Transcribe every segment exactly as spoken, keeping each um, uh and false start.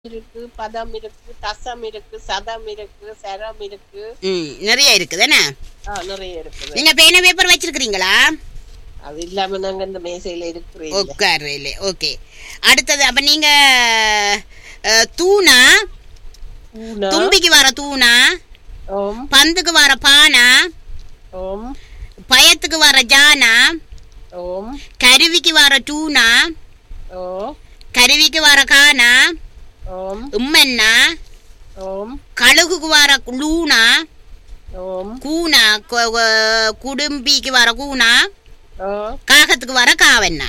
இருக்கு, பதம் இருக்கு, தசம் இருக்கு, சதம் இருக்கு, சரம் இருக்கு. ம் நிறைய இருக்குதுண்ணே. ஆ, நிறைய இருக்குது. நீங்க பேனா பேப்பர் வச்சிருக்கிறீங்களா? அது இல்லாம நாங்க இந்த மேசையில இருக்கிறேன். உட்கார்ல. ஓகே. அடுத்தது அப்ப நீங்க அஹ், தூணா, பூனா, தும்பிக்கு வர தூணா, ஓம், பந்துக்கு வர பானா, ஓம், பயத்துக்கு வர ஜானா, ஓம், கருவிக்கு வர டூனா, ஓ, கருவிக்கு வர கானா, ஓம், உம்மன்னா, ஓம், கழுகுக்கு வர லூனா, ஓம், கூனா, கு- கு- குடும்பிக்கு வர கூனா, ஓ. காகத்துக்கு வர காவண்ணா.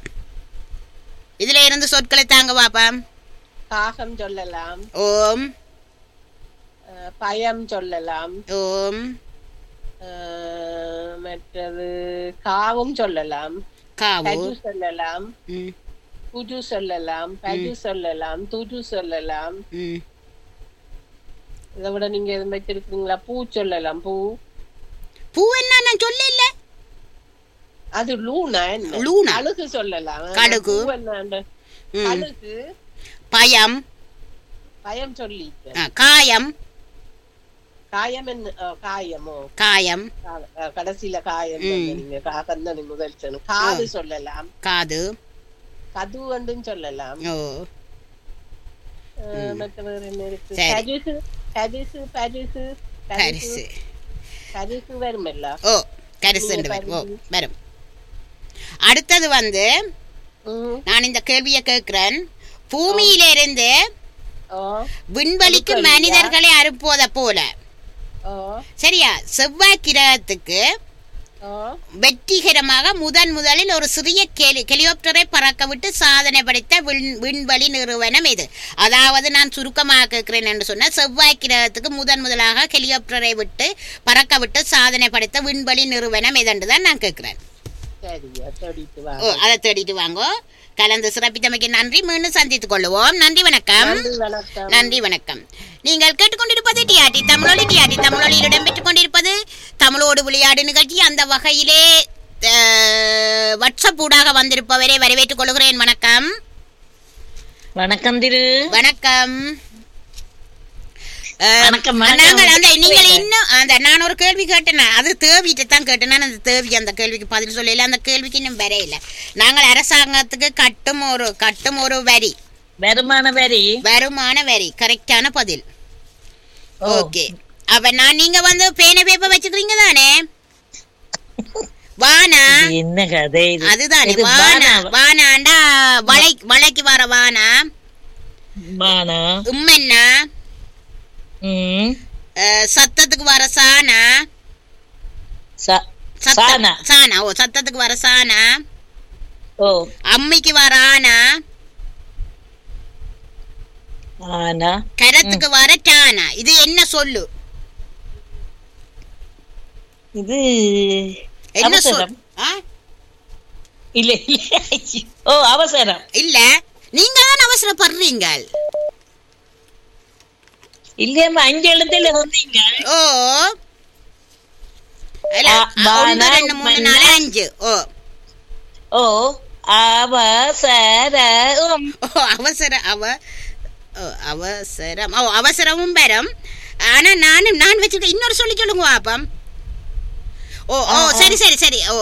இதுல இருந்து சொற்களை தாங்க பாப்பா. காகம் சொல்லலாம், ஓம் அஹ், பயம் சொல்லலாம், ஓம் அஹ், மற்றது காவும் சொல்லலாம், காவு. கஜு சொல்லலாம், ம், புஜு சொல்லலாம், பஜு சொல்லலாம், துஜு சொல்லலாம். ம். இதை விட நீங்க எதுவும் வச்சிருக்கீங்களா? பூ சொல்லலாம், பூ. பூ என்ன நான் சொல்ல இல்ல. அது லூனா என்ன? லூனா. கழுகு சொல்லலாம். கழுகு. பூ என்ன? அந்த ம். கழுகு. பயம். பயம் சொல்லிட்டேன். ஆ, காயம். காயம் என்ன? ஆ, காயமோ? காயம். கா- ஆ, கடைசியில காயம் ம். சொன்ன நீங்க. காகம் தான் நீங்க முதல் சொன்ன. காது சொல்லலாம், காது. கது வந்துன்னு சொல்லலாம். ஓ ஆ, மற்ற வேற என்ன இருக்கு? சரி. கரிசு, கரிசு, பரிசு, கரிசு, கரிசு. கரிசு வருமில்ல? ஓ கரிசு வரும். ஓ வரும். அடுத்தது வந்து ம். நான் இந்த கேள்வியை கேட்கிறேன். பூமியிலிருந்து ஓ, விண்வெளிக்கு விண்வெளியா? மனிதர்களை அனுப்புவதை போல ஓ, சரியா செவ்வாய் கிரகத்துக்கு ஓ. வெற்றிகரமாக முதன் முதலில் ஒரு சிறிய கெலி ஹெலிகாப்டரை பறக்க விட்டு சாதனை படைத்த விண் விண்வெளி நிறுவனம் இது. அதாவது நான் சுருக்கமாக கேட்கிறேன் என்று சொன்னால் செவ்வாய் கிரகத்துக்கு முதன் முதலாக ஹெலிகாப்டரை விட்டு பறக்க விட்டு சாதனை படைத்த விண்வெளி நிறுவனம் எதென்று தான் நான் கேட்கிறேன். சரியா, தேடிட்டு வா. ஓ அதை தேடிட்டு வாங்கோ. கலந்து சிறப்பித்தமைக்கு நன்றி. மீண்டும் சந்தித்துக் கொள்ளுவோம். நன்றி வணக்கம். நன்றி, வணக்கம். நன்றி வணக்கம். நீங்கள் கேட்டுக்கொண்டிருப்பது டிஆர்டி தமிழொலி. டிஆர்டி தமிழொலியில் இடம்பெற்றுக் கொண்டிருப்பது தமிழோடு விளையாடு நிகழ்ச்சி. அந்த வகையிலே அஹ், வாட்ஸ்அப் ஊடாக வந்திருப்பவரை வரவேற்றுக் கொள்கிறேன். வணக்கம். வணக்கம் திரு. வணக்கம். அஹ், வணக்கம், வணக்கம். நாங்கள் அந்த நீங்கள் இன்னும் அந்த நான் ஒரு கேள்வி கேட்டேன். அது தேவிட்டு தான் கேட்டேன். நான் அந்த தேவி அந்த கேள்விக்கு பதில் சொல்லல. அந்த கேள்விக்கு இன்னும் வரையில. நாங்கள் அரசாங்கத்துக்கு கட்டும் ஒரு கட்டும் ஒரு வரி, வருமான வரி. வருமான வரி. கரெக்டான பதில். ஓ. ஓகே. அப்ப நான் நீங்க வந்து பேனை பேப்பர் வச்சுக்கிறீங்க தானே? வானா இது என்ன கதை இது? அதுதானே இது வானா. வானா. வானாண்டா வளை வளைக்கு வர வானா. வானா. உம்மென்னா ம். அஹ், சத்தத்துக்கு வர சானா. ச- சத்தம். சானா. சானா. ஓ சத்தத்துக்கு வர சானா. ஓ. அம்மிக்கு வர ஆனா. ஆனா. கரத்துக்கு வர டானா. இது என்ன சொல்லு? இது என்ன சொல்? அவசரம். ஆ? இல்ல இல்ல. ஓ அவசரம். இல்ல நீங்க தான் அவசரப்படுறீங்க. இல்லையம்மா, அஞ்சு எழுத்துல வந்தீங்க. ஓ இல்ல, ஆ, ஒன்று வானா, ரெண்டு மூணு மன்னா. நாலு அஞ்சு. ஓ ஓ அவசரம். ஓ அவசர அவ ஓ அவசரம். ஓ அவசரமும் வரும். ஆனா நானும் நான் வச்சிருக்க இன்னொரு சொல்லி சொல்லுங்க பாப்பம். ஓ ஓ ஆ, ஆ. சரி சரி சரி. ஓ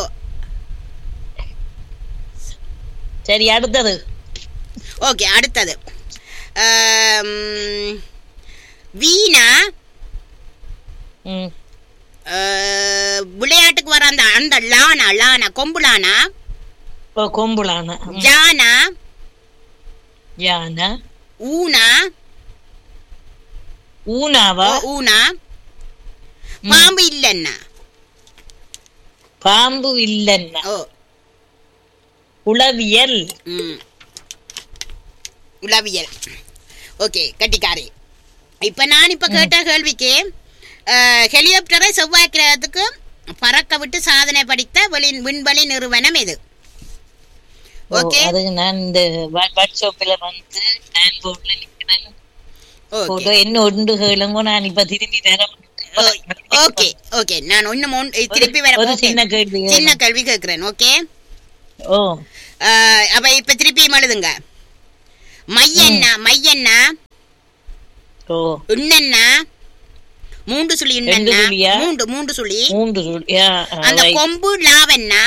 சரி, அடுத்தது. ஓகே. அடுத்தது ஆம், வீணா. ம். அஹ், விளையாட்டுக்கு வர அந்த அந்த லானா லானா கொம்புலானா. ஓ கொம்புளான. ம். ஜானா. யானா. ஊனா. ஊனாவா. ஓ, ஊனா. ம். பாம்பு இல்லைன்னா. பாம்பு இல்லன்னா. ஓ உளவியல். ம் உளவியல். ஓகே கட்டிக்காரி. இப்ப நான் இப்ப கேட்ட கேள்விக்கு அஹ், ஹெலிகாப்டரை செவ்வாய் கிரகத்துக்கு பறக்க விட்டு சாதனை படித்த வெளி விண்வெளி நிறுவனம் இது. ஓ, ஓகே அது நான் இந்த வாட்ஸ்அப்ல வந்து நான் போர்ட்ல நிக்கிறேன். ஓகே போட்டோ என்ன ஒன்று கேளுங்க, நான் இப்ப திரும்பி தர ஓகே ஓகே. நான் இன்னும் மூணு- திருப்பி வர ஒரு ஓகே. சின்ன கேள்வி. சின்ன கேள்வி கேட்கிறேன். ஓகே ஓ அஹ், அப்ப இப்ப திருப்பி எழுதுங்க. மையண்ணா மையண்ணா ஓ இன்னண்ணா மூன்று சுழி ரெண்டு இன்னண்ணா சுழியா? மூன்று மூன்று சுழி மூன்று சுழி ஆ, ஆ, அந்த right. கொம்பு லாவண்ணா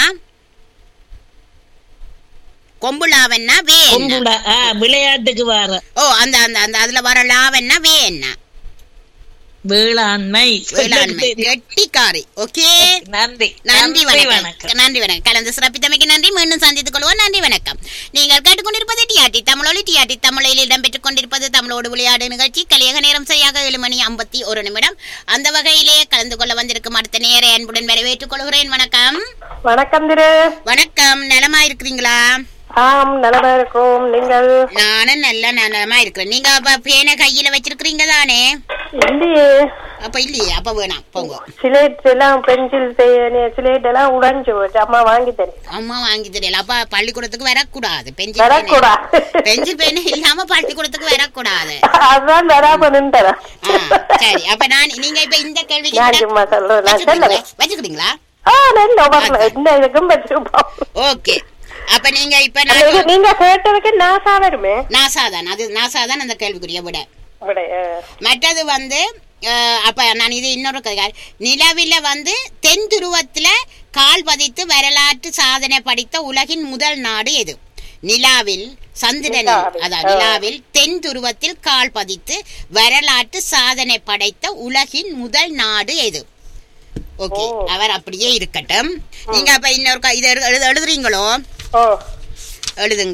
கொம்பு லாவண்ணா வே என்ன? கொம்புல ஆ, விளையாட்டுக்கு வர ஓ அந்த அந்த அந்த அதுல வர லாவண்ணா வே என்ன வேளாண்மை வேளாண்மை கெட்டிக்காரி ஓகே நன்றி நன்றி வணக்கம் வணக்கம் நன்றி வணக்கம் கலந்து சிறப்பித்தமைக்கு நன்றி மீண்டும் சந்தித்துக் கொள்வோம் நன்றி வணக்கம் நீங்கள் கேட்டுக்கொண்டிருப்பது டிஆர்டி தமிழொலி டிஆர்டி தமிழில் இடம்பெற்றுக் கொண்டிருப்பது தமிழோடு விளையாடு நிகழ்ச்சி கலியக நேரம் சரியாக ஏழு மணி ஐம்பத்தி ஒரு நிமிடம் அந்த வகையிலே கலந்து கொள்ள வந்திருக்கும் அடுத்த நேர அன்புடன் வரவேற்றுக் கொள்கிறேன் வணக்கம் வணக்கம் திரு. வணக்கம் நலமா இருக்கிறீங்களா ஆம் நலமா இருக்கும். நீங்கள்? நானும் நல்ல நலமா இருக்கிறேன் நீங்க அப்ப பேனை கையில வச்சிருக்கிறீங்க தானே இல்லையே. அப்ப இல்லையே அப்ப வேணாம் போங்க சிலேட் எல்லாம் பென்சில் சிலேட் எல்லாம் உடைஞ்சு போச்சு. அம்மா வாங்கி தரேன். அம்மா வாங்கி தெரியல அப்ப பள்ளிக்கூடத்துக்கு வரக்கூடாது பென்சில் வரக்கூடாது. பென்சில் பேன இல்லாம பள்ளிக்கூடத்துக்கு வரக்கூடாது அதான் வராம நின்றேன். சரி அப்ப நான் நீங்க இப்ப இந்த கேள்வி நான் சும்மா சொல்றேன். நான் சொல்லுவேன். வச்சுக்கிறீங்களா ஆ நல்ல வரல. என்ன இதுக்கும் வச்சிருப்போம். ஓகே அப்ப நீங்க இப்ப அது இது நீங்க கேட்டதுக்கு நாசா வருமே. நாசாதான் அது நாசாதான் அந்த கேள்விக்குரிய விட விடை, ஆ. மற்றது வந்து அஹ், அப்ப நான் இது இன்னொரு கதை. நிலவில வந்து தென் துருவத்துல கால் பதித்து வரலாற்று சாதனை படைத்த உலகின் முதல் நாடு எது நிலாவில் சந்திரனில் நிலாவில், அதான் ஆ. நிலாவில் தென் துருவத்தில் கால் பதித்து வரலாற்று சாதனை படைத்த உலகின் முதல் நாடு எது ஓகே ஓ. அவர் அப்படியே இருக்கட்டும் நீங்க அப்ப இன்னொரு க- இதை எழு- எழுது- எழுதுறீங்களோ ஓ எழுதுங்க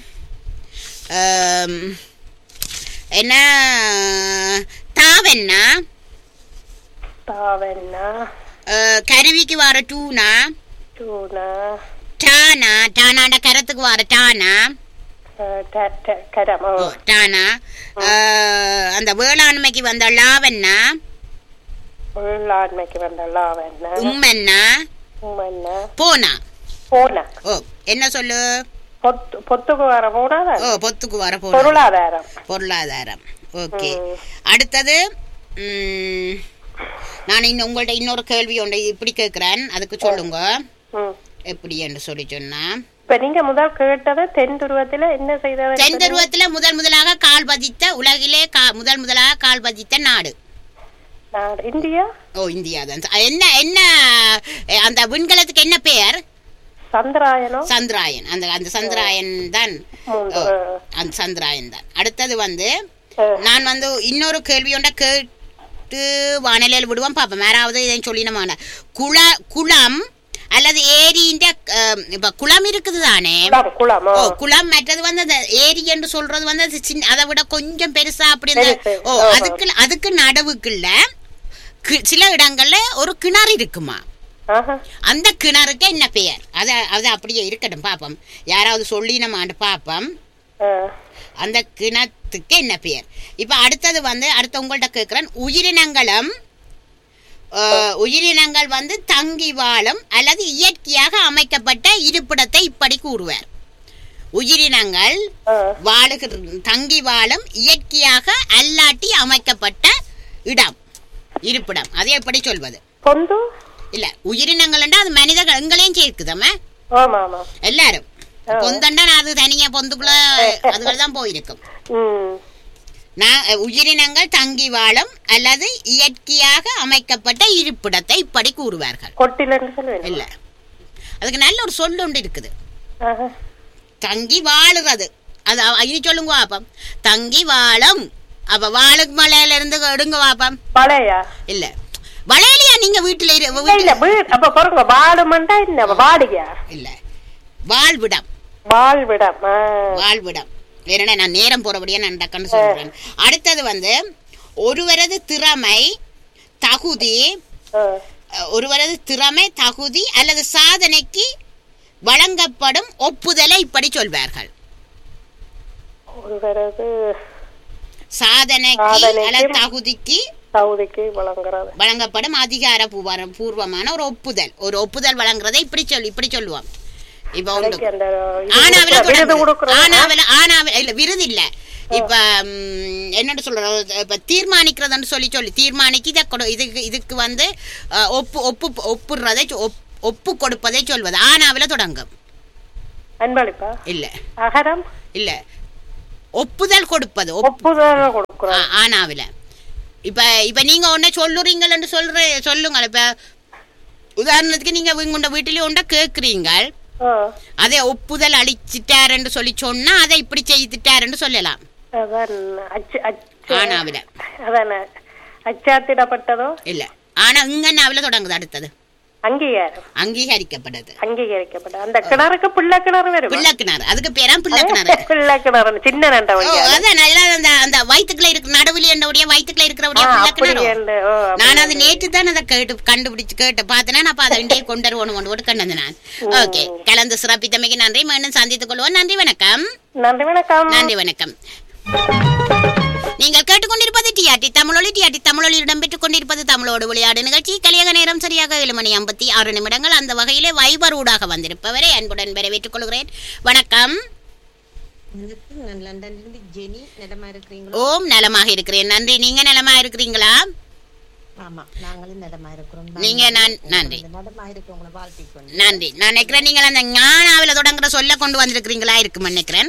ஆம், என்ன தாவென்னா தாவண்ணா அஹ், கருவிக்கு வர டூனா டூனா டானா டானாண்ட கரத்துக்கு வர டானா ஆ, ட- ட- கரம். ஓ ஓ, டானா அஹ், அந்த வேளாண்மைக்கு வந்த லாவென்னா உள்ளாண்மைக்கு வந்த லாவண்ணா உம்மென்னா உம்மண்ணா போனா போனா ஓ என்ன சொல்லு பொத்து பொத்துக்கு வர போனாதா ஓ பொத்துக்கு வர போனா பொருளாதாரம். பொருளாதாரம் ஓகே ம். அடுத்தது ம், நான் இன்னும் உங்கள்ட்ட இன்னொரு கேள்வி ஒன்று இப்படி கேட்கிறேன் அதுக்கு சொல்லுங்க ம். எப்படி என்று சொல்லி சொன்னா இப்ப நீங்க முதல் கேட்டது தென் துருவத்துல என்ன செய்தவர்? தென் துருவத்துல முதல் முதலாக கால் பதித்த உலகிலே கா- முதல் முதலாக கால் பதித்த நாடு நாடு இந்தியா. ஓ இந்தியா தான் என்ன என்ன அஹ், அந்த விண்கலத்துக்கு என்ன பெயர் சந்திராயனம். சந்திராயன் அந்த அந்த சந்திராயன் தான் மூன்று. ஓ, அந்த சந்திராயன் தான் அடுத்தது வந்து ஆ. நான் வந்து இன்னொரு கேள்வியோட கேட்டு வானிலையில் விடுவோம் பார்ப்போம் யாராவது இதை சொல்லினமான குள குளம் அல்லது ஏரின்ற அஹ், இப்ப குளம் இருக்குது தானே குளம், குளம். ஓ ஓ. குளம் மற்றது வந்து அந்த ஏரி என்று சொல்றது வந்து அது சின்ன அதை விட கொஞ்சம் பெருசா அப்படி அந்த- பெருசு. ஓ ஓஹோ. அதுக்கு அதுக்கு நடுவுக்குள்ள கி- சில இடங்கள்ல ஒரு கிணறு இருக்குமா ஆஹா. அந்த கிணறுக்கு என்ன பெயர் அத அது அப்படியே இருக்கட்டும் பாப்போம் யாராவது சொல்லினமான்னு பாப்போம் ஆ. அந்த கிணத்துக்கு என்ன பெயர் இப்ப அடுத்தது வந்து அடுத்த உங்கள்ட்ட கேட்கிறேன் உயிரினங்களும் அஹ், உயிரினங்கள் வந்து தங்கி வாழும் அல்லது இயற்கையாக அமைக்கப்பட்ட இருப்பிடத்தை இப்படி கூறுவார் உயிரினங்கள் ஆ. வாழுகிற தங்கி வாழும் இயற்கையாக அல்லாட்டி அமைக்கப்பட்ட இடம் இருப்பிடம் அதை எப்படி சொல்வது பொந்து. இல்ல உயிரினங்கள் அது மனிதர்கள் எங்களையும் சேர்க்குதம்மா ஆமா ஆமா. எல்லாரும் ஆ. பொந்தண்டா அது தனியா பொந்துக்குள்ள அதுகள் தான் போயிருக்கும் ம். நான் உயிரினங்கள் தங்கி வாழும் அல்லது இயற்கையாக அமைக்கப்பட்ட இருப்பிடத்தை இப்படி கூறுவார்கள் கொட்டிலன்னு சொல்லுவேன். இல்ல அதுக்கு நல்ல ஒரு சொல் ஒன்று இருக்குது ஆஹா. தங்கி வாழுறது அது அவ- இனி சொல்லுங்க வாப்பம் தங்கி வாழும் அப்ப வாழுக்கு மலையில இருந்து எடுங்க வாப்பம் பழையா? இல்ல வளையலையா நீங்க வீட்டுல இரு- இல்ல வீட்டுல வீடு. அப்ப பாருங்க வாடுமண்டா என்ன வாடியா? இல்ல வாழ்விடம் வாழ்விடம். ஆ. வாழ்விடம் வேற நான் நேரம் போறபடியா நான் டக்குன்னு சொல்றேன் அடுத்தது வந்து ஒருவரது திறமை தகுதி ஆ. அஹ், ஒருவரது திறமை தகுதி அல்லது சாதனைக்கு வழங்கப்படும் ஒப்புதலை இப்படி சொல்வார்கள் ஒருவரது சாதனைக்கு சாதனைக்கு அல்லது தகுதிக்கு சவுதிக்கு வழங்குறது. வழங்கப்படும் அதிகார பூர்வ- பூர்வமான ஒரு ஒப்புதல் ஒரு ஒப்புதல் வழங்குறதை இப்படி சொல்லி இப்படி சொல்லுவோம் இப்ப உண்டு அதுக்கு அந்த இது ஆனாவில கொடுக்குற- விருது தொடங்குது. கொடுக்குறது. ஆனாவில ஆனாவில இல்ல விருது இல்ல இப்ப ம், என்னன்னு சொல்றது இப்ப தீர்மானிக்கிறதுன்னு சொல்லி சொல்லி தீர்மானிக்கு இதை கொடு இதுக்கு இதுக்கு வந்து அஹ், ஒப்பு ஒப்பு ஒப்புறதை சொ- ஒப்- ஒப்பு கொடுப்பதை சொல்வது ஆனாவில தொடங்கும் அன்பளிப்பா? இல்ல அகரம். இல்ல ஒப்புதல் கொடுப்பது ஒப்- ஒப்புதல் கொடுக்குறோம். ஆ, ஆனாவில இப்ப இப்ப நீங்க ஒன்ன சொல்லுறீங்கன்னு சொல்ற சொல்லுங்க. இப்ப உதாரணத்துக்கு நீங்க உங்க வீட்டிலேயே ஒன்றை கேக்குறீங்க, ஆ, அதை ஒப்புதல் அளிச்சிட்டாருன்னு சொல்லி சொன்னா அதை இப்படி செய்துட்டாருன்னு சொல்லலாம். அதான் அச்சு அச்சு ஆனாவில அதான அச்சாத்திடப்பட்டதோ இல்ல, ஆனா இங்கன்னாவில தொடங்குது. அடுத்தது அங்கீகாரம், அங்கீகரிக்கப்பட்டது. அங்கீகரிக்கப்பட்ட அந்த கிணறுக்கு பிள்ளை கிணறு வரும். பிள்ளை கிணறு, அதுக்கு பேரா பிள்ளை கிணறு. பிள்ளை கிணறு சின்ன ஓ, நண்டவங்க. அதான் நல்லா அந்த அந்த வயிற்றுக்குள்ள இருக்கிற நடுவுல என்னுடைய வயிற்றுக்குள்ள இருக்கிறபடியா பிள்ளை கிணறு. நான் அது நேற்று தான் அதை கேட்டு கண்டுபிடிச்சு கேட்டு பார்த்தேன்னா நான் அதை இங்கே கொண்டு வருவோம் கொண்டு கொண்டு வந்தேன் நான். ஓகே, கலந்து சிறப்பித்தமைக்கு நன்றி. மீண்டும் சந்தித்துக் கொள்வோம். நன்றி, வணக்கம். நன்றி வணக்கம். நன்றி, வணக்கம். நீங்கள் கேட்டுக்கொண்டிருப்பது டிஆர்டி தமிழொலி. டிஆர்டி தமிழொலி இடம்பெற்றுக் கொண்டிருப்பது தமிழோடு விளையாடு நிகழ்ச்சி. கலியக நேரம் சரியாக ஏழு மணி ஐம்பத்தி ஆறு நிமிடங்கள். அந்த வகையிலே வைபர் ஊடாக வந்திருப்பவரை அன்புடன் வரவேற்றுக் கொள்கிறேன். வணக்கம். ஓம், நலமாக இருக்கிறேன். நன்றி. நீங்க நலமாக இருக்கிறீங்களா? நீங்க நான் நன்றி நன்றி. நான் நினைக்கிறேன் நீங்கள் அந்த ஞானாவில தொடங்குற சொல்ல கொண்டு வந்திருக்கிறீங்களா இருக்கும் நினைக்கிறேன்.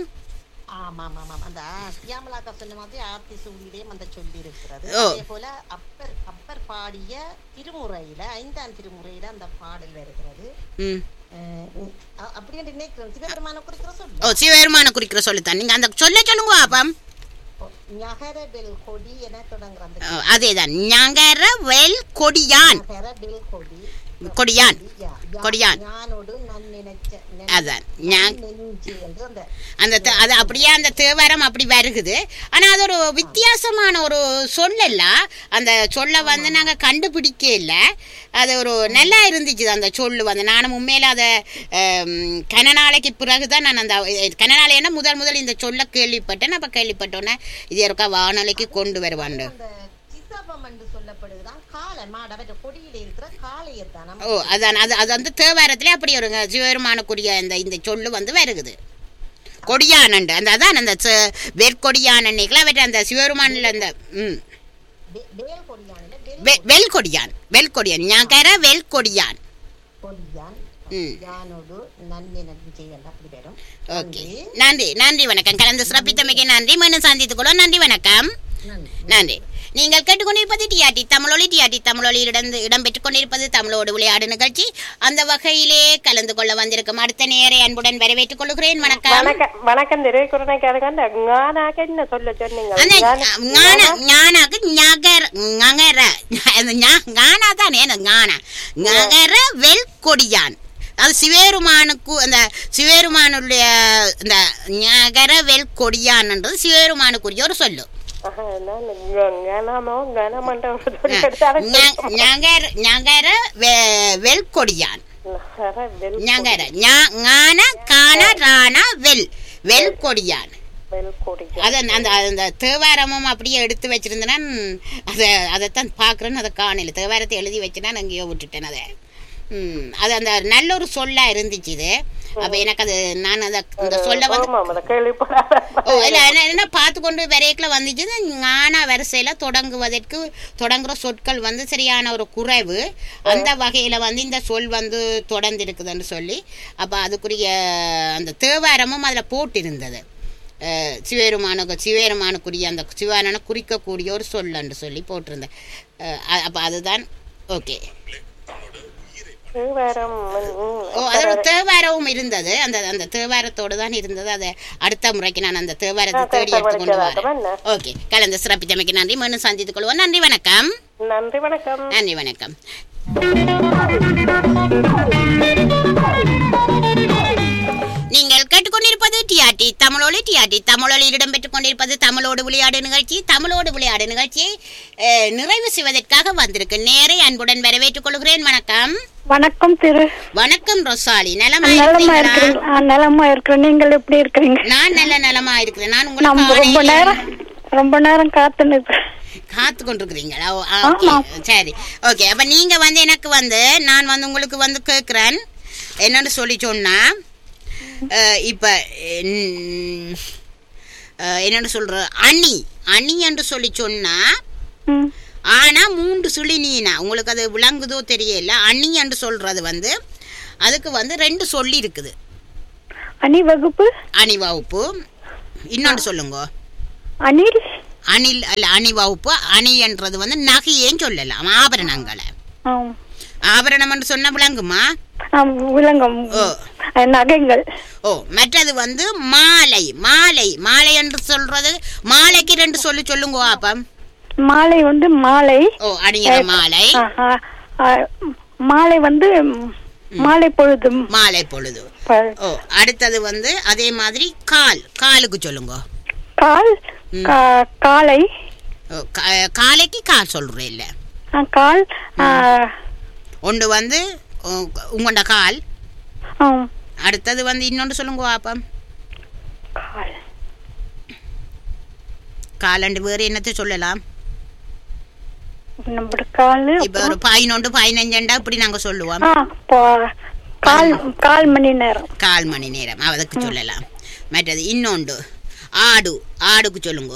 அந்த சியாமலாக்கா சொன்ன மாதிரி ஆர்த்தி சூழியிலேயும் அந்த சொல்லி இருக்கிறது. ஓ. அதே போல அப்பர் அப்பர் பாடிய திருமுறையில ஐந்தாம் திருமுறையில அந்த பாடல் வருகிறது. ம். அஹ் அ- அப்படி என்று நினைக்கிறேன். சிவபெருமான குறிக்கிற சொல்லு. ஓ, சிவபெருமான குறிக்கிற சொல்லுத்தான். நீங்க அந்த சொல்ல சொல்லுங்க பாப்பம். ஞகர வெல் கொடி என தொடங்குற அந்த ஓ, அதேதான். ஞகர வெல் கொடியான். ஞகர வெல் கொடி கொடியான் யா- யா- கொடியான். ஞானோடு நன் நினைச்ச நெ- அதான் ஞா- நெஞ்சு என்று அந்த அந்த தே- அது அப்படியே அந்த தேவாரம் அப்படி வருகுது. ஆனா அது ஒரு வித்தியாசமான ஒரு சொல்லல. அந்த சொல்ல வந்து நாங்க கண்டுபிடிக்க இல்லை. அது ஒரு நல்லா இருந்துச்சு அந்த சொல்லு வந்து. நானும் உண்மையில அதை கன நாளைக்கு பிறகுதான் நான் அந்த கனநாளைன்னா முதல் முதல் இந்த சொல்ல கேள்விப்பட்டேன். அப்ப கேள்விப்பட்டோன்னே இது இருக்கா வானொலிக்கு கொண்டு வருவாண்டு. அந்த சிசாபம் என்று சொல்லப்படுதுதான் காளை மாடு அவற்றை கொடியில இருக்கிற காளையத்தான் நம்ம ஓ, அதான் அது அது வந்து தேவாரத்திலே அப்படி ஒரு சிவபெருமானுக்குரிய இந்த இந்த சொல்லு வந்து வருகுது. கொடியானண்டு அந்த அதான் அந்த ச- வெற்கொடியானன்னைக்குள்ள அவற்றை அந்த சிவபெருமானில் அந்த ம் வே- வேல் கொடியான்ல வேல் வெ- வெல்கொடியான் வெல்கொடியான் ஞாகர வெல்கொடியான். கொடியான் ம். யானோடு நன்மை நன்மை அப்படி வரும். ஓகே, நன்றி நன்றி, வணக்கம். கலந்து சிறப்பித்தமைக்கு நன்றி. மீண்டும் சந்தித்துக் கொள்வோம். நன்றி, வணக்கம். நன்றி. நீங்கள் கேட்டுக்கொண்டிருப்பது டிஆர்டி தமிழொலி. டிஆர்டி தமிழொலியில் இடந்து இடம்பெற்றுக் கொண்டிருப்பது தமிழோடு விளையாடு நிகழ்ச்சி. அந்த வகையிலே கலந்து கொள்ள வந்திருக்கும் அடுத்த நேரை அன்புடன் வரவேற்றுக் கொள்கிறேன். வணக்கம். வணக்கம் வணக்கம் திருக்குறனைக்காக அந்த ஞானாக என்ன சொல்ல சொன்னீங்க? அந்த ஞான ஞானாக்கு ஞகர ஞகர அந்த ஞா- ஞானா தானே அந்த ஞானா ஞகர வெல் கொடியான். அது சிவேருமானுக்கு அந்த சிவேருமானுடைய இந்த ஞகர வெல் கொடியான்ன்றது சிவேருமானுக்குரிய ஒரு சொல்லு. ஆஹா, நான் கனமோ கனமண்டபம் சொல்லி எடுத்தாலும் ஞ- ஞகர ஞகர வெ- வெல் கொடியான். வெல் ஞகர ஞா- ஞான கான ராணா வெல் வெல் கொடியான். வெல் கொடி. அதை அந்த அந்த தேவாரமும் அப்படியே எடுத்து வச்சிருந்தேன்னா அதை அதைத்தான் பார்க்குறேன்னு அதை காணல. தேவாரத்தை எழுதி வச்சுனா நான் எங்கேயோ விட்டுட்டேன் அதை. ம் அது அந்த நல்ல ஒரு சொல்லா இருந்துச்சு இது. அப்போ எனக்கு அது நான் அதை இந்த சொல்ல வந்து ஆமாம், அதை கேள்விப்படாத. ஓ இல்லை என்ன என்ன பார்த்து கொண்டு வரைக்கில் வந்துச்சு. ஞான வரிசையில் தொடங்குவதற்கு தொடங்குற சொற்கள் வந்து சரியான ஒரு குறைவு. அந்த வகையில் வந்து இந்த சொல் வந்து தொடர்ந்து இருக்குதுன்னு சொல்லி அப்போ அதுக்குரிய அந்த தேவாரமும் அதில் போட்டிருந்தது. அஹ் சிவபெருமானுக்கு சிவபெருமானுக்குரிய அந்த சிவானனை குறிக்கக்கூடிய ஒரு சொல்லன்னு சொல்லி போட்டிருந்தேன். அப்போ அதுதான். ஓகே. தேவாரம், ம், ஓ அதோட தேவாரமும் இருந்தது. அந்த அந்த தேவாரத்தோடு தான் இருந்தது. அதை அடுத்த முறைக்கு நான் அந்த தேவாரத்தை தேடி எடுத்துக்கொண்டு வரேன். ஓகே, கலந்து சிறப்பித்தமைக்கு நன்றி. மீண்டும் சந்தித்துக் கொள்வோம். நன்றி, வணக்கம். நன்றி வணக்கம். நன்றி, வணக்கம். நீங்கள் கேட்டுக்கொண்டிருப்பது டிஆர்டி தமிழொலி. டிஆர்டி தமிழொலியில் இடம்பெற்றுக் கொண்டிருப்பது தமிழோடு விளையாடு நிகழ்ச்சி. தமிழோடு விளையாடு நிகழ்ச்சியை அஹ், நிறைவு செய்வதற்காக வந்திருக்கு நேரை அன்புடன் வரவேற்றுக் கொள்கிறேன். வணக்கம். வணக்கம் திரு. வணக்கம் ரொசாலி. நலமா நலமா இருக்கிறீங்களா? இருக்கிறேன். ஆ, நலமா இருக்கிறேன். நீங்கள் எப்படி இருக்கிறீங்க? நான் நல்ல நலமா இருக்கிறேன். நான் நம்ம உங்களுக்கு ரொம்ப காலையில நேரம் ரொம்ப நேரம் காத்து நிற்கிறேன். காத்து கொண்டிருக்கிறீங்களா? ஓ, ஆ, ஓகே. சரி, ஓகே. அப்ப நீங்க வந்து எனக்கு வந்து நான் வந்து உங்களுக்கு வந்து கேட்கிறேன் என்னன்னு சொல்லி சொன்னா அஹ், இப்ப ம், அஹ், என்னன்னு சொல்ற அணி அணி என்று சொல்லி சொன்னா ம். ஆனா மூன்று சுழி நீனா உங்களுக்கு அது விளங்குதோ தெரியல. அணி என்று சொல்றது வந்து அதுக்கு வந்து ரெண்டு சொல்லி இருக்குது. அணி வகுப்பு அணி வகுப்பு. இன்னொன்று சொல்லுங்க. அணில். அணில் அல்ல, அணி வகுப்பு. அணி என்றது வந்து நகையேன்னு சொல்லலாம், ஆபரணங்களை. ஆம். ஆபரணம் என்று சொன்ன விளங்குமா? ஆம், விலங்கம். ஓ. நகைகள். ஓ. மற்றது வந்து மாலை. மாலை மாலை என்று சொல்றது, மாலைக்கு ரெண்டு சொல்லு சொல்லுங்க பாப்பம். மாலை வந்து மாலை. ஓ, அணிகிற மாலை. ஆஹா. ஆ, மாலை வந்து மாலை பொழுது. மாலை பொழுது. ஓ. அடுத்தது வந்து அதே மாதிரி கால். காலுக்கு சொல்லுங்க. கால். கா- காலை. ஓ, கா- காலைக்கு கால் சொல்றேன் இல்ல. ஆ, கால். ஆ, ஒன்று வந்து உங்களோட கால். ஆம். அடுத்தது வந்து இன்னொன்று சொல்லுங்க பாப்பம். கால். காலண்டு வேறு என்னத்தை சொல்லலாம்? நம்மளோட காலு. இப்ப ஒரு பதினொன்று பதினஞ்சண்டா இப்படி நாங்க சொல்லுவோம். ஆ, பா- கால் கால் மணி நேரம். கால் மணி நேரம் அதுக்கு சொல்லலாம். மற்றது இன்னொன்று ஆடு. ஆடுக்கு சொல்லுங்க.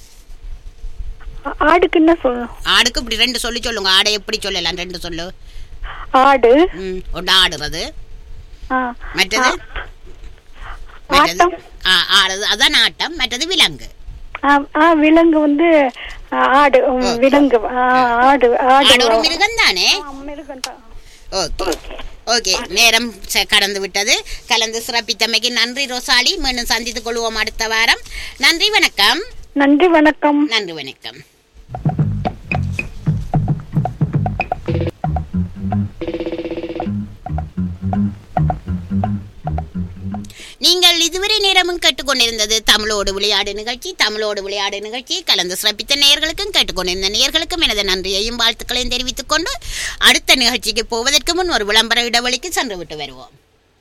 ஆ- ஆடுக்கு என்ன சொல்லணும்? ஆடுக்கு இப்படி ரெண்டு சொல்லி சொல்லுங்க. ஆடை எப்படி சொல்லலாம்? ரெண்டு சொல்லு. ஆடு. ம். ஒன்று ஆடுறது. ஆ. மற்றது ஆ. மற்றது ஆட்டம். ஆ, ஆடுறது அதான் ஆட்டம். மற்றது விலங்கு. ஆ, ஆ, விலங்கு வந்து ஆ, ஆடு. உம், விலங்கு. ஆ, ஆடு. ஆடு. ஆடு ஒரு மிருகம் தானே. ஆ, மிருகம் தான். Okay okay. நேரம் ச- கடந்து விட்டது. கலந்து சிறப்பித்தமைக்கு நன்றி ரோசாலி. மீண்டும் சந்தித்துக் கொள்வோம் அடுத்த வாரம். நன்றி, வணக்கம். நன்றி, வணக்கம். நன்றி, வணக்கம். நீங்கள் இதுவரை நேரமும் கேட்டுக்கொண்டிருந்தது தமிழோடு விளையாடு நிகழ்ச்சி. தமிழோடு விளையாடு நிகழ்ச்சி கலந்து சிறப்பித்த நேயர்களுக்கும் கேட்டுக்கொண்டிருந்த நேயர்களுக்கும் எனது நன்றியையும் வாழ்த்துக்களையும் தெரிவித்துக் கொண்டு அடுத்த நிகழ்ச்சிக்கு போவதற்கு முன் ஒரு விளம்பர இடைவெளிக்கு சென்று விட்டு வருவோம்.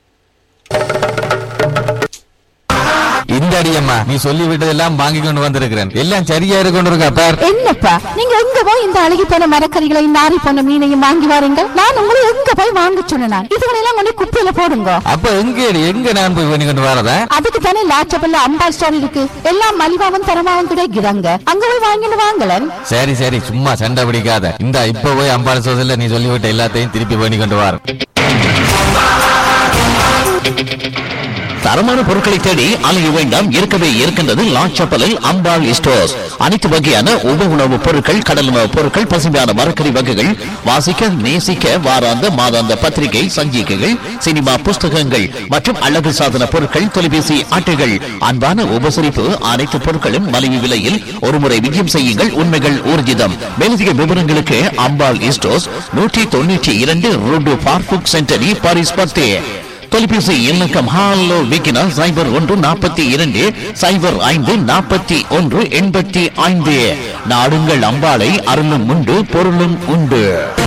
இந்த அடியம்மா நீ சொல்லி விட்டதெல்லாம் வாங்கி கொண்டு வந்திருக்கிறேன். எல்லாம் சரியா இருக்கு பார். என்னப்பா நீங்க எங்க போய் இந்த அழுகி போன மரக்கறிகளை நாரி போன மீனையும் வாங்கி வாரீங்க? நான் உங்களை எங்க போய் வாங்க சொன்னேன்? இதுகளெல்லாம் கொண்டு குப்பையில போடுங்க. அப்ப எங்க எங்க நான் போய் பண்ணி கொண்டு வரதா? அதுக்கு தானே லாச்சபல்ல அம்பாள் ஸ்டோர் இருக்கு. எல்லாம் மலிவாவும் தரமாவும் கிடைக்கிறாங்க. அங்க போய் வாங்கிட்டு வாங்கலன். சரி சரி சும்மா சண்டை பிடிக்காத. இந்த இப்ப போய் அம்பாள் சோதல நீ சொல்லிவிட்ட எல்லாத்தையும் திருப்பி பண்ணி கொண்டு வர. தரமான பொருட்களை தேடி அலைய வேண்டாம். இருக்கவே இருக்கின்றது லாச்சப்பலில் அம்பாள் ஸ்டோர்ஸ். அனைத்து வகையான உப உணவுப் பொருட்கள், கடல் உணவுப் பொருட்கள், பசுமையான மரக்கறி வகைகள், வாசிக்க நேசிக்க வாராந்த மாதாந்த பத்திரிகை சஞ்சிகைகள், சினிமா புஸ்தகங்கள் மற்றும் அழகு சாதன பொருட்கள், தொலைபேசி அட்டைகள், அன்பான உபசரிப்பு. அனைத்து பொருட்களும் மலிவு விலையில் ஒருமுறை விஜயம் செய்யுங்கள். உண்மைகள் ஊர்ஜிதம். மேலதிக விவரங்களுக்கு அம்பாள் ஸ்டோர்ஸ் நூற்றி தொண்ணூற்றி இரண்டு ரோடு பார்புக் சென்டரி பாரிஸ் பத்து. தொலைபேசி இலக்கம் ஹாலோ விக்கினா சைபர் ஒன்று நாற்பத்தி இரண்டு சைபர் ஐந்து நாற்பத்தி ஒன்று எண்பத்தி ஐந்து. நாடுங்கள் அம்பாளை, அருளும் உண்டு பொருளும் உண்டு.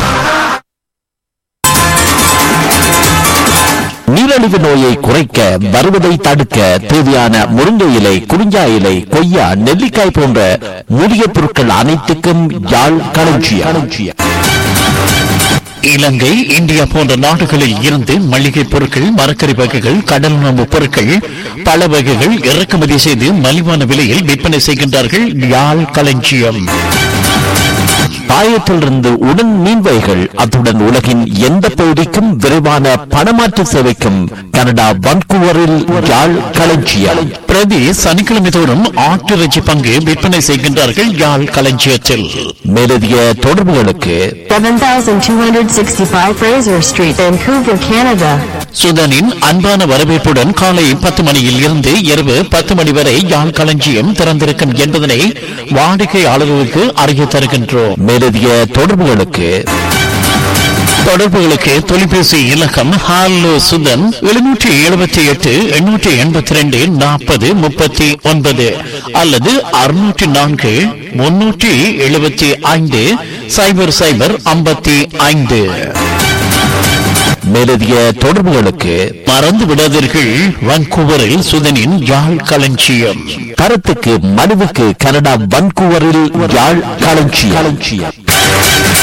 நீரிழிவு நோயை குறைக்க, வருவதை தடுக்க தேவையான முருங்கை இலை, குறிஞ்சா இலை, கொய்யா, நெல்லிக்காய் போன்ற மூலிகை பொருட்கள் அனைத்துக்கும் யாழ் களஞ்சியம். இலங்கை, இந்தியா போன்ற நாடுகளில் இருந்து மளிகை பொருட்கள், மரக்கறி வகைகள், கடல் உணவு பொருட்கள், பல வகைகள் இறக்குமதி செய்து மலிவான விலையில் விற்பனை செய்கின்றார்கள். யாழ் களஞ்சியம். பாயத்திலிருந்து உடன் மீன்வைகள், அத்துடன் உலகின் எந்த பகுதிக்கும் விரைவான பணமாற்று சேவைக்கும் கனடா வன்கூவரில் யாழ் களஞ்சியம். பிரதி சனிக்கிழமை தோறும் ஆட்டிறைச்சி பங்கு விற்பனை செய்கின்றார்கள் யாழ் களஞ்சியத்தில். மேலதிக தொடர்புகளுக்கு சுதனின் அன்பான வரவேற்புடன் காலை பத்து மணியில் இருந்து இரவு பத்து மணி வரை யாழ் களஞ்சியம் திறந்திருக்கும் என்பதனை வாடிக்கையாளர்களுக்கு அறிய தருகின்றோம். மேலதிக தொடர்புகளுக்கு தொடர்புகளுக்கு தொலைபேசி இலக்கம் ஹாலோ சுதன் எழுநூற்றி எழுபத்தி எட்டு எண்ணூற்றி எண்பத்தி ரெண்டு நாற்பது முப்பத்தி ஒன்பது அல்லது அறுநூற்றி நான்கு முன்னூற்றி எழுபத்தி ஐந்து சைபர் சைபர் ஐம்பத்தி ஐந்து. மேலதிக தொடர்புகளுக்கு மறந்து விடாதீர்கள், வான்கூவரில் சுதனின் யாழ் களஞ்சியம். கருத்துக்கு மனுவுக்கு கனடா வான்கூவரில் யாழ் களஞ்சியம்.